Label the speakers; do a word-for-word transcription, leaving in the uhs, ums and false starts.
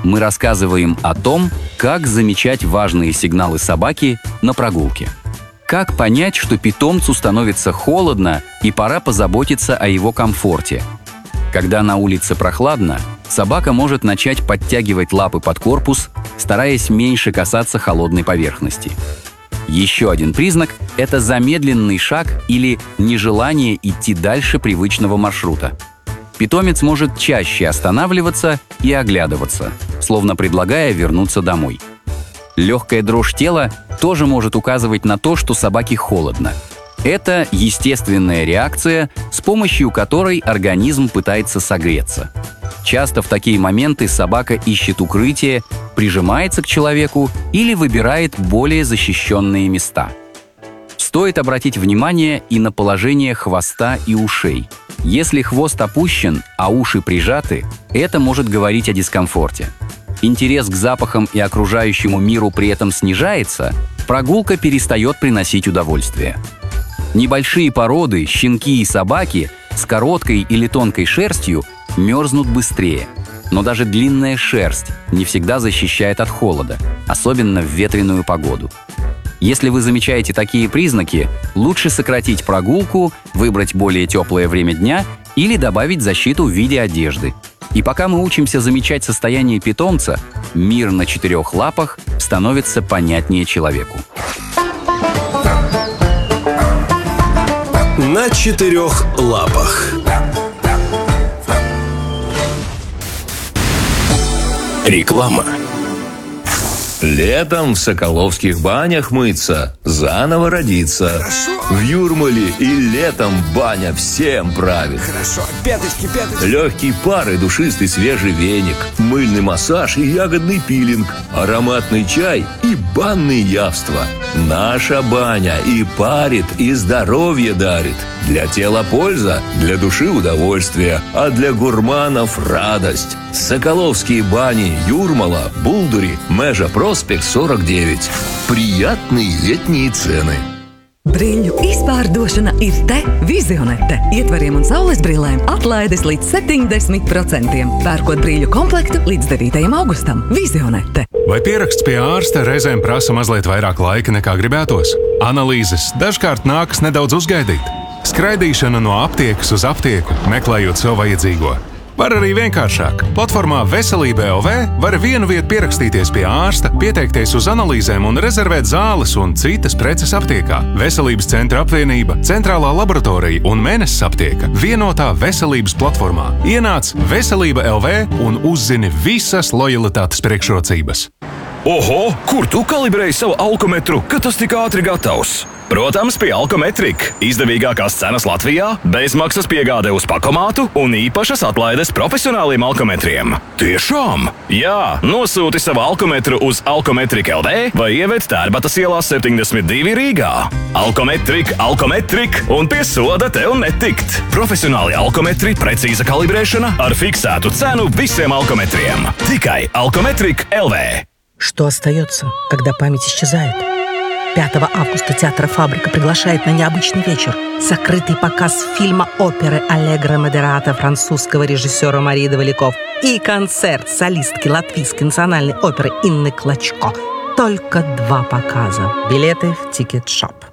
Speaker 1: мы рассказываем о том, как замечать важные сигналы собаки на прогулке. Как понять, что питомцу становится холодно и пора позаботиться о его комфорте. Когда на улице прохладно, собака может начать подтягивать лапы под корпус, стараясь меньше касаться холодной поверхности. Еще один признак – это замедленный шаг или нежелание идти дальше привычного маршрута. Питомец может чаще останавливаться и оглядываться, словно предлагая вернуться домой. Легкая дрожь тела тоже может указывать на то, что собаке холодно. Это естественная реакция, с помощью которой организм пытается согреться. Часто в такие моменты собака ищет укрытие, прижимается к человеку или выбирает более защищенные места. Стоит обратить внимание и на положение хвоста и ушей. Если хвост опущен, а уши прижаты, это может говорить о дискомфорте. Интерес к запахам и окружающему миру при этом снижается, прогулка перестает приносить удовольствие. Небольшие породы, щенки и собаки с короткой или тонкой шерстью мерзнут быстрее. Но даже длинная шерсть не всегда защищает от холода, особенно в ветреную погоду. Если вы замечаете такие признаки, лучше сократить прогулку, выбрать более теплое время дня или добавить защиту в виде одежды. И пока мы учимся замечать состояние питомца, мир на четырех лапах становится понятнее человеку.
Speaker 2: На четырех лапах. Реклама.
Speaker 3: Летом в Соколовских банях мыться, заново родиться.
Speaker 4: Хорошо.
Speaker 3: В Юрмале и летом баня всем правит.
Speaker 4: Хорошо. Пяточки, пяточки.
Speaker 3: Легкий пар и душистый свежий веник, мыльный массаж и ягодный пилинг, ароматный чай и банные явства. Наша баня и парит, и здоровье дарит. Для тела польза, для души удовольствие, а для гурманов радость. Соколовские бани, Юрмала, Булдури, Межа Проспект сорок девять. Приятные летние цены.
Speaker 5: Brīļu izpārdošana ir te, Vizionete. Ietvariem un saules brīlēm atlaides līdz septiņdesmit procentiem. Pērkot brīļu komplektu līdz devītajam augustam. Vizionete.
Speaker 6: Vai pieraksts pie ārsta reizēm prasa mazliet vairāk laika nekā gribētos? Analīzes dažkārt nākas nedaudz uzgaidīt. Skraidīšana no aptiekas uz aptieku, meklējot sev vajadzīgo. Var arī vienkāršāk. Platformā Veselība L V var vienu vietu pierakstīties pie ārsta, pieteikties uz analīzēm un rezervēt zāles un citas preces aptiekā. Veselības centra apvienība, centrālā laboratorija un Mēnesis aptieka vienotā veselības platformā. Ienāc Veselība L V un uzzini visas lojalitātes priekšrocības.
Speaker 7: Oho, kur tu kalibrēji savu alkometru, ka tas tik ātri gatavs? Protams, pie Alkometrika. Izdevīgākās cenas Latvijā, bezmaksas piegāde uz pakomātu un īpašas atlaides profesionāliem alkometriem. Tiešām? Jā, nosūti savu alkometru uz Alkometrika L V vai ieved Tērbatas ielā septiņdesmit divi Rīgā. Alkometrika, Alkometrika un pie soda tev netikt. Profesionāli alkometri, precīza kalibrēšana ar fiksētu cenu visiem alkometriem. Tikai Alkometrika L V.
Speaker 8: Что остается, когда память исчезает? пятого августа театр «Фабрика» приглашает на необычный вечер. Закрытый показ фильма оперы Аллегро Модерато французского режиссера Марии Доваляков и концерт солистки Латвийской национальной оперы Инны Клочко. Только два показа. Билеты в Тикет Шоп.